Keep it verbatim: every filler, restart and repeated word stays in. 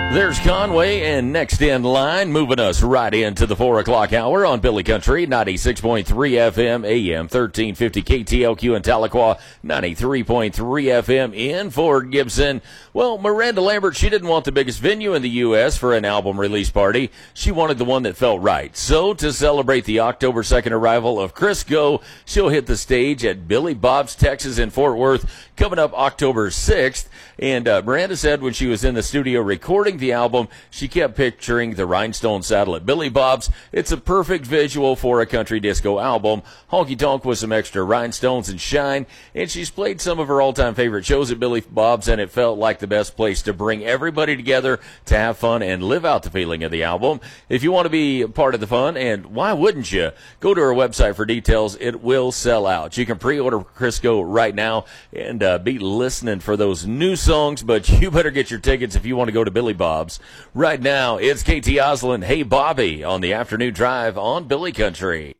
There's Conway and Next in Line, moving us right into the four o'clock hour on Billy Country, ninety-six point three F M, A M thirteen fifty K T L Q in Tahlequah, ninety-three point three F M in Fort Gibson. Well, Miranda Lambert, she didn't want the biggest venue in the U S for an album release party. She wanted the one that felt right. So, to celebrate the October second arrival of Crisco, she'll hit the stage at Billy Bob's Texas in Fort Worth, coming up October sixth. And uh, Miranda said when she was in the studio recording the album, she kept picturing the rhinestone saddle at Billy Bob's. It's a perfect visual for a country disco album. Honky tonk with some extra rhinestones and shine. And she's played some of her all-time favorite shows at Billy Bob's, and it felt like the best place to bring everybody together to have fun and live out the feeling of the album. If you want to be part of the fun, and why wouldn't you, go to her website for details. It will sell out. You can pre-order Crisco right now and uh, be listening for those new songs, but you better get your tickets if you want to go to Billy Bob's. Right now, it's K T Oslin, Hey Bobby, on the afternoon drive on Billy Country.